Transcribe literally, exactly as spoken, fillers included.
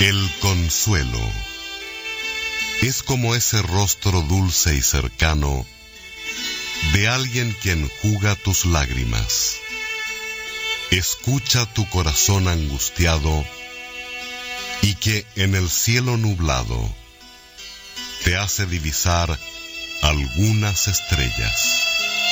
El consuelo es como ese rostro dulce y cercano de alguien que enjuga tus lágrimas, escucha tu corazón angustiado y que en el cielo nublado te hace divisar algunas estrellas.